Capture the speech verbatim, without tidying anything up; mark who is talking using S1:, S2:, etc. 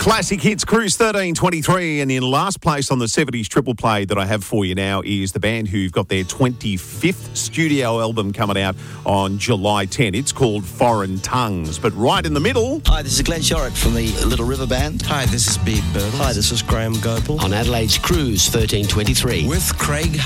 S1: Classic Hits Cruise thirteen twenty-three, and in last place on the seventies triple play that I have for you now is the band who've got their twenty-fifth studio album coming out on July tenth. It's called Foreign Tongues, but right in the middle...
S2: Hi, this is Glenn Shorrock from the Little River Band.
S3: Hi, this is Beat Bird.
S4: Hi, this is Graham Gopal.
S5: On Adelaide's Cruise thirteen twenty-three.
S3: With Craig